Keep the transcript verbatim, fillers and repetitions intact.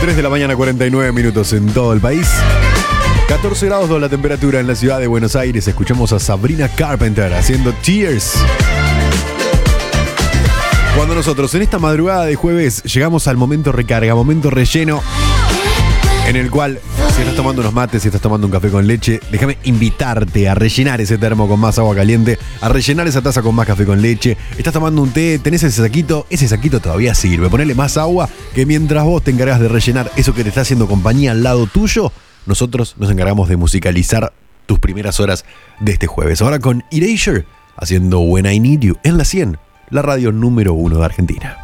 tres de la mañana, cuarenta y nueve minutos en todo el país. catorce grados la temperatura en la ciudad de Buenos Aires. Escuchamos a Sabrina Carpenter haciendo Tears. Cuando nosotros en esta madrugada de jueves llegamos al momento recarga, momento relleno, en el cual, si estás tomando unos mates, si estás tomando un café con leche, déjame invitarte a rellenar ese termo con más agua caliente, a rellenar esa taza con más café con leche. Estás tomando un té, tenés ese saquito, ese saquito todavía sirve. Ponele más agua, que mientras vos te encargas de rellenar eso que te está haciendo compañía al lado tuyo, nosotros nos encargamos de musicalizar tus primeras horas de este jueves. Ahora con Erasure, haciendo When I Need You en la cien, la radio número uno de Argentina.